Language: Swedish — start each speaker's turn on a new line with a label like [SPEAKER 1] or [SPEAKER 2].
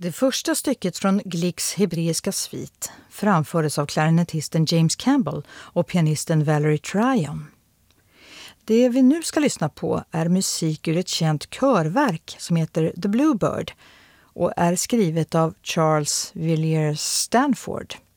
[SPEAKER 1] Det första stycket från Glicks hebreiska svit framfördes av klarinettisten James Campbell och pianisten Valerie Tryon. Det vi nu ska lyssna på är musik ur ett känt körverk som heter The Bluebird och är skrivet av Charles Villiers Stanford.